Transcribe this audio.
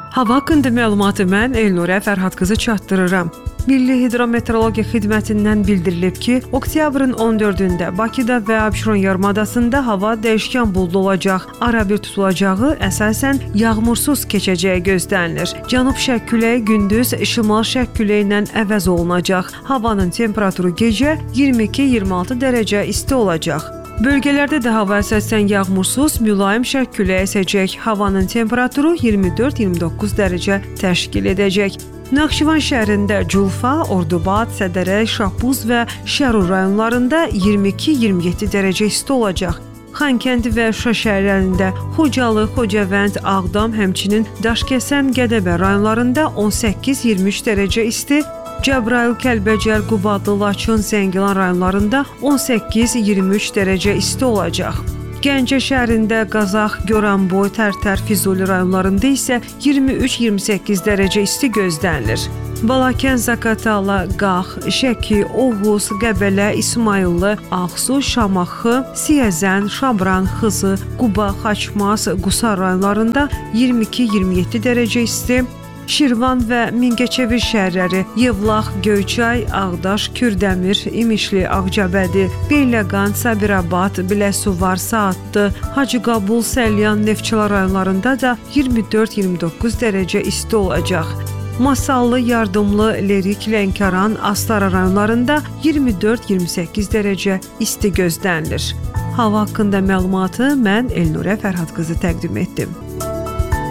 Hava haqqında məlumatı mən Elnurə Fərhad qızı çatdırıram. Milli Hidrometeorologiya Xidmətindən bildirilib ki, oktyabrın 14-də Bakıda və Abşeron yarımadasında hava dəyişkən buludlu olacaq. Arabir tutulacağı, əsasən yağmursuz keçəcəyi gözlənilir. Cənub-şərq küləyi gündüz şimal-şərq küləyi ilə əvəz olunacaq. Havanın temperaturu gecə 22-26 dərəcə isti olacaq. Bölgələrdə də hava əsasən yağmursuz, mülayim şərq küləyi əsəcək. Havanın temperaturu 24-29 dərəcə təşkil edəcək. Naxçıvan şəhərində Culfa, Ordubad, Sədərək, Şahbuz və Şərur rayonlarında 22-27 dərəcə isti olacaq. Xankəndi və Şuşa şəhərlərində Xocalı, Xocavənd, Ağdam, həmçinin Daşkəsən, Gədəbə rayonlarında 18-23 dərəcə isti, Cəbrayıl, Kəlbəcər, Qubadlı, Laçın, Zəngilan rayonlarında 18-23 dərəcə isti olacaq. Gəncə şəhərində Qazax, Goranboy, Tərtər, Füzuli rayonlarında isə 23-28 dərəcə isti gözlənilir. Balakən, Zaqatala, Qax, Şəki, Oğuz, Qəbələ, İsmayıllı, Ağsu, Şamaxı, Siyəzən, Şabran, Xızı, Quba, Xaçmaz, Qusar rayonlarında 22-27 dərəcə isti, Şirvan və Mingəçevir şəhərləri, Yevlax, Göyçay, Ağdaş, Kürdəmir, İmişli, Ağcabədi, Beyləqan, Sabirabad, Biləsuvar, Saatlı, Hacıqabul, Səlyan, Neftçala rayonlarında da 24-29 dərəcə isti olacaq. Masallı, Yardımlı, Lerik, Lənkəran, Astara rayonlarında 24-28 dərəcə isti gözlənilir. Hava haqqında məlumatı mən Elnurə Fərhad qızı təqdim etdim.